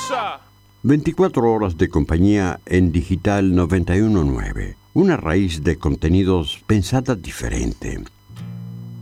cosa! 24 horas de compañía en Digital 919. Una raíz de contenidos pensada diferente.